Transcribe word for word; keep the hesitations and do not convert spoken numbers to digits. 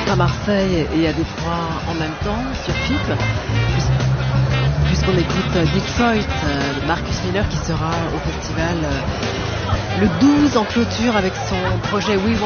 à Marseille et à Détroit en même temps sur F I P, puisqu'on écoute Detroit de Marcus Miller qui sera au festival le douze en clôture avec son projet We Want